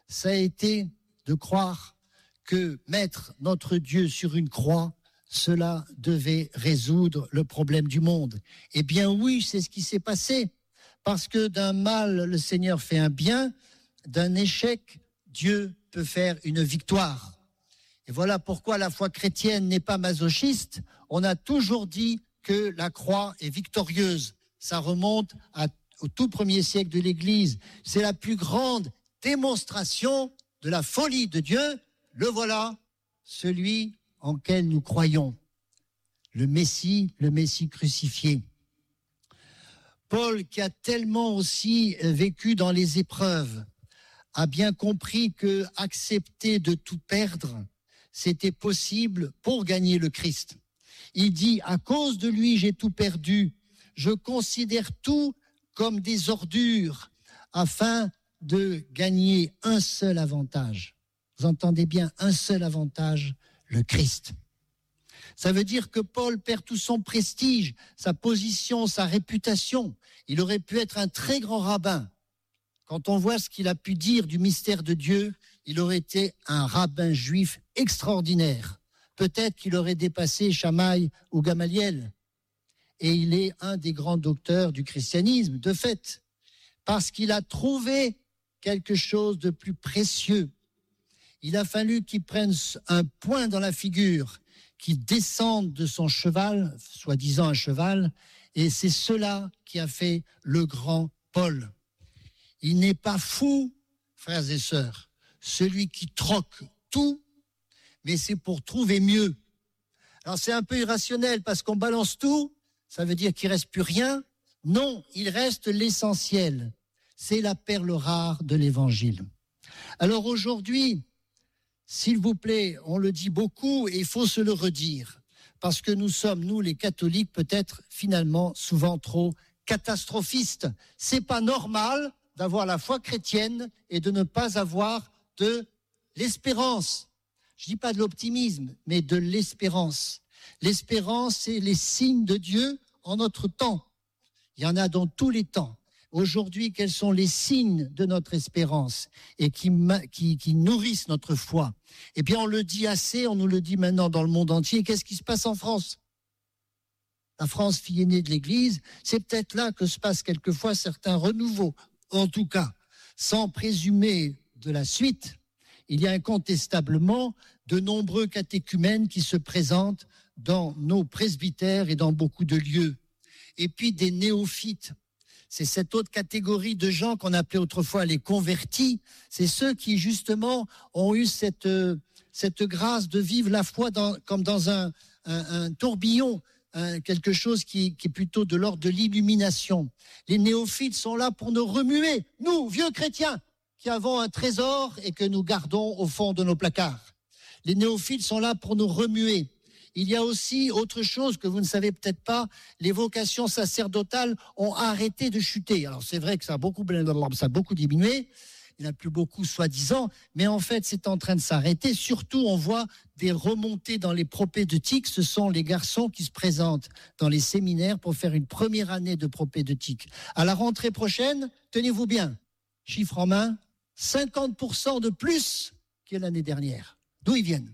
ça a été de croire que mettre notre Dieu sur une croix, cela devait résoudre le problème du monde. Eh bien oui, c'est ce qui s'est passé. Parce que d'un mal, le Seigneur fait un bien, d'un échec, Dieu peut faire une victoire. Et voilà pourquoi la foi chrétienne n'est pas masochiste. On a toujours dit que la croix est victorieuse. Ça remonte au tout premier siècle de l'Église. C'est la plus grande démonstration de la folie de Dieu. Le voilà, celui en quel nous croyons, le Messie crucifié. Paul, qui a tellement aussi vécu dans les épreuves, a bien compris que accepter de tout perdre, c'était possible pour gagner le Christ. Il dit, à cause de lui, j'ai tout perdu. Je considère tout comme des ordures afin de gagner un seul avantage. Vous entendez bien, un seul avantage, le Christ. Ça veut dire que Paul perd tout son prestige, sa position, sa réputation. Il aurait pu être un très grand rabbin. Quand on voit ce qu'il a pu dire du mystère de Dieu, il aurait été un rabbin juif extraordinaire. Peut-être qu'il aurait dépassé Shammai ou Gamaliel. Et il est un des grands docteurs du christianisme, de fait, parce qu'il a trouvé quelque chose de plus précieux. Il a fallu qu'il prenne un point dans la figure, qu'il descende de son cheval, soi-disant un cheval, et c'est cela qui a fait le grand Paul. Il n'est pas fou, frères et sœurs, celui qui troque tout, mais c'est pour trouver mieux. Alors c'est un peu irrationnel parce qu'on balance tout, ça veut dire qu'il ne reste plus rien. Non, il reste l'essentiel. C'est la perle rare de l'Évangile. Alors aujourd'hui, s'il vous plaît, on le dit beaucoup et il faut se le redire, parce que nous sommes, nous les catholiques, peut-être finalement souvent trop catastrophistes. C'est pas normal d'avoir la foi chrétienne et de ne pas avoir de l'espérance. Je dis pas de l'optimisme, mais de l'espérance. L'espérance, c'est les signes de Dieu en notre temps. Il y en a dans tous les temps. Aujourd'hui, quels sont les signes de notre espérance et qui nourrissent notre foi? Eh bien, on le dit assez, on nous le dit maintenant dans le monde entier. Qu'est-ce qui se passe en France? La France, fille aînée de l'Église, c'est peut-être là que se passent quelquefois certains renouveaux. En tout cas, sans présumer de la suite, il y a incontestablement de nombreux catéchumènes qui se présentent dans nos presbytères et dans beaucoup de lieux. Et puis des néophytes. C'est cette autre catégorie de gens qu'on appelait autrefois les convertis. C'est ceux qui, justement, ont eu cette grâce de vivre la foi comme dans un tourbillon, quelque chose qui est plutôt de l'ordre de l'illumination. Les néophytes sont là pour nous remuer, nous, vieux chrétiens, qui avons un trésor et que nous gardons au fond de nos placards. Les néophytes sont là pour nous remuer. Il y a aussi autre chose que vous ne savez peut-être pas, les vocations sacerdotales ont arrêté de chuter. Alors c'est vrai que ça a beaucoup diminué, il n'y en a plus beaucoup soi-disant, mais en fait c'est en train de s'arrêter. Surtout on voit des remontées dans les propédeutiques, ce sont les garçons qui se présentent dans les séminaires pour faire une première année de propédeutique. À la rentrée prochaine, tenez-vous bien, chiffre en main, 50% de plus que l'année dernière. D'où ils viennent?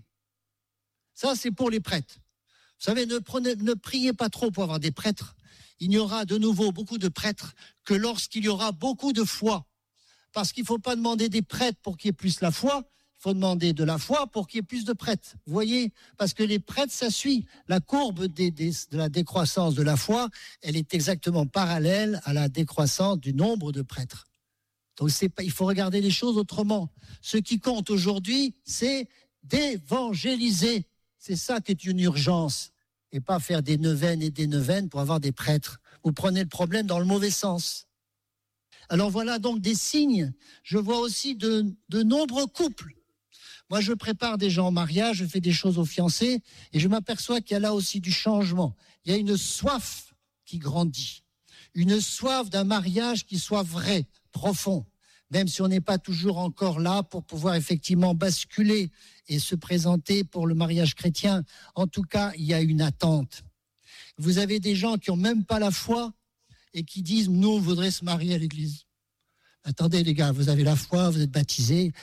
Ça, c'est pour les prêtres. Vous savez, ne priez pas trop pour avoir des prêtres. Il n'y aura de nouveau beaucoup de prêtres que lorsqu'il y aura beaucoup de foi. Parce qu'il ne faut pas demander des prêtres pour qu'il y ait plus la foi, il faut demander de la foi pour qu'il y ait plus de prêtres. Vous voyez? Parce que les prêtres, ça suit. La courbe de la décroissance de la foi, elle est exactement parallèle à la décroissance du nombre de prêtres. Donc il faut regarder les choses autrement. Ce qui compte aujourd'hui, c'est d'évangéliser. C'est ça qui est une urgence, et pas faire des neuvaines pour avoir des prêtres. Vous prenez le problème dans le mauvais sens. Alors voilà donc des signes. Je vois aussi de nombreux couples. Moi, je prépare des gens au mariage, je fais des choses aux fiancés, et je m'aperçois qu'il y a là aussi du changement. Il y a une soif qui grandit, une soif d'un mariage qui soit vrai, profond, même si on n'est pas toujours encore là pour pouvoir effectivement basculer et se présenter pour le mariage chrétien. En tout cas, il y a une attente. Vous avez des gens qui n'ont même pas la foi et qui disent « nous, on voudrait se marier à l'église ». Attendez les gars, vous avez la foi, vous êtes baptisés,